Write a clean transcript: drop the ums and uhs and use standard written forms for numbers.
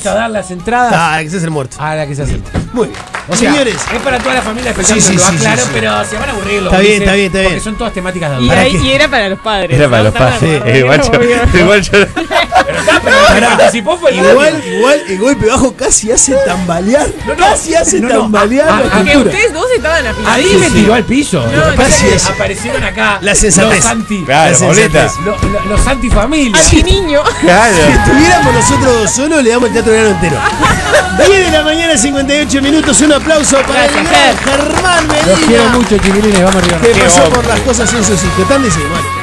a dar las entradas. Ah, que se hace el muerto. A la que se hace. Muy bien. O sea, señores. es para toda la familia espectáculo, Sí, lo sí, aclaro, sí. pero se van a aburrir los Está bien, gurises, está bien, está bien. porque son todas temáticas de Y, adultos. y era para los padres. Era para ¿no? los padres. Igual yo. Pero el que participó fue el Igual el golpe bajo casi hace tambalear. Casi hace tambalear la Que cultura. ustedes dos estaban afinados. Ahí me tiró al piso. No, Lo que pasa sí, es que sí. aparecieron acá La sensatez. los anti. Claro, La Pauleta. sensatez. Los antifamilias. Anti-niño. Claro. Si estuviéramos nosotros dos solos, le damos el teatro verano entero. 10 de la mañana, 58 minutos. Un aplauso para el Gracias, gran Germán Los quiero Medina, mucho, chiquilines. Vamos arriba. que pasó por las cosas en su sitio. Tan dice, bueno.